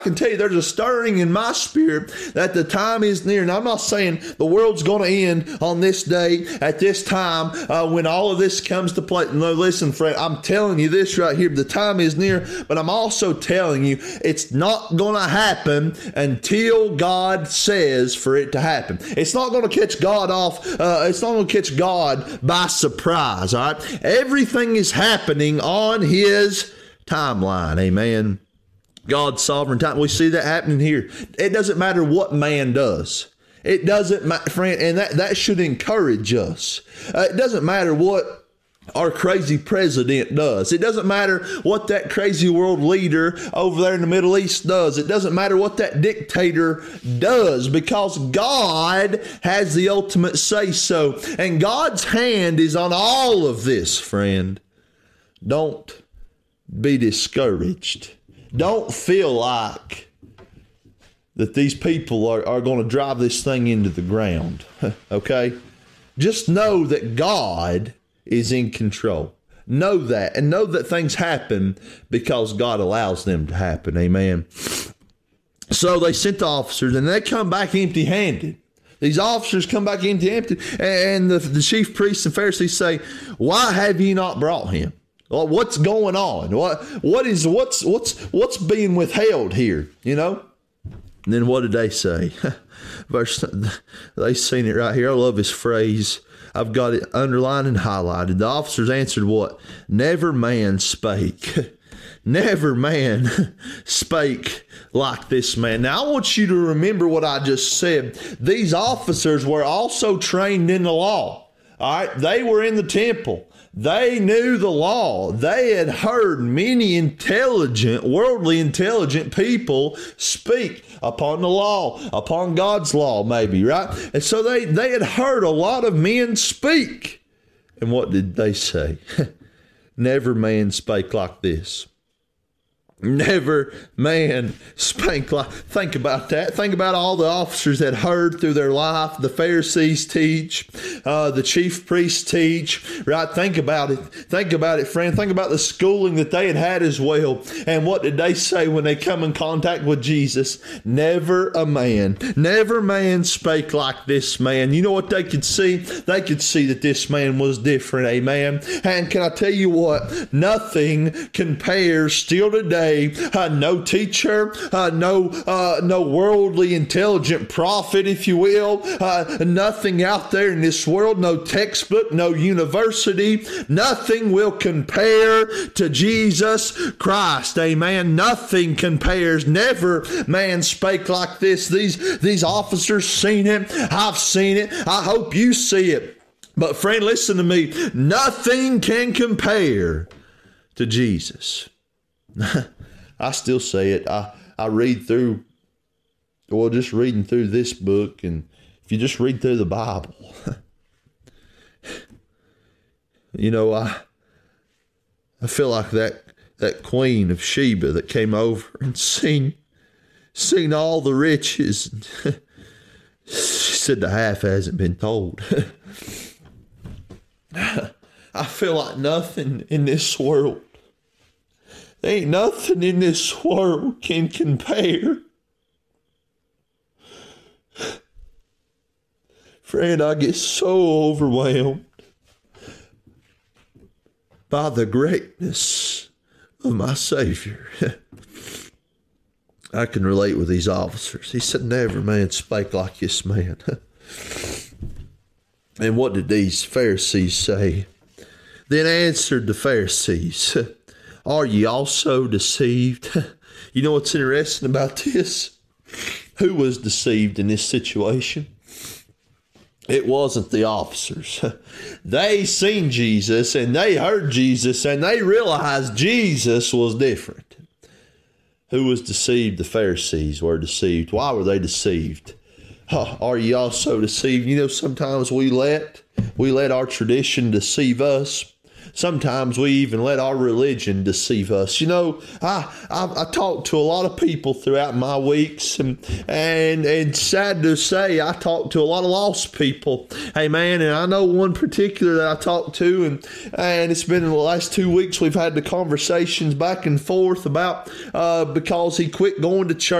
can tell you there's a stirring in my spirit that the time is near. And I'm not saying the world's going to end on this day at this time when all of this comes to play. No, listen, friend, I'm telling you this right here. The time is near, but I'm also telling you it's not going to happen until God says for it to happen. It's not going to catch God off. It's not going to catch God by surprise. All right. Everything is happening on His timeline. Amen. God's sovereign time. We see that happening here. It doesn't matter what man does. It doesn't matter, friend, and that should encourage us. It doesn't matter what our crazy president does. It doesn't matter what that crazy world leader over there in the Middle East does. It doesn't matter what that dictator does, because God has the ultimate say-so. And God's hand is on all of this, friend. Don't be discouraged. Don't feel like that these people are going to drive this thing into the ground, okay? Just know that God is in control. Know that, and know that things happen because God allows them to happen, amen? So they sent the officers, and they come back empty-handed. These officers come back empty-handed, and the chief priests and Pharisees say, "Why have ye not brought him?" Well, what's going on? What's being withheld here? You know? And then what did they say? They seen it right here. I love his phrase. I've got it underlined and highlighted. The officers answered what? Never man spake. Never man spake like this man. Now, I want you to remember what I just said. These officers were also trained in the law. All right? They were in the temple. They knew the law. They had heard many intelligent, worldly intelligent people speak upon the law, upon God's law, maybe, right? And so they had heard a lot of men speak. And what did they say? Never man spake like this. Never man spake like. Think about that. Think about all the officers that heard through their life. The Pharisees teach, the chief priests teach, right? Think about it. Think about it, friend. Think about the schooling that they had as well. And what did they say when they come in contact with Jesus? Never a man. Never man spake like this man. You know what they could see? They could see that this man was different, amen? And can I tell you what? Nothing compares still today. No teacher, no worldly intelligent prophet, if you will, nothing out there in this world, no textbook, no university, nothing will compare to Jesus Christ. Amen. Nothing compares. Never man spake like this. These officers seen it. I've seen it. I hope you see it. But friend, listen to me. Nothing can compare to Jesus. I still say it. I read through, well, just reading through this book, and if you just read through the Bible, you know, I feel like that Queen of Sheba that came over and seen all the riches. She said the half hasn't been told. I feel like nothing in this world. There ain't nothing in this world can compare. Friend, I get so overwhelmed by the greatness of my Savior. I can relate with these officers. He said, never man spake like this man. And what did these Pharisees say? Then answered the Pharisees, are ye also deceived? You know what's interesting about this? Who was deceived in this situation? It wasn't the officers. They seen Jesus and they heard Jesus and they realized Jesus was different. Who was deceived? The Pharisees were deceived. Why were they deceived? Are ye also deceived? You know, sometimes we let our tradition deceive us. Sometimes we even let our religion deceive us. You know, I talked to a lot of people throughout my weeks, and sad to say, I talked to a lot of lost people. Hey, man, and I know one particular that I talked to, and it's been in the last 2 weeks we've had the conversations back and forth about because he quit going to church.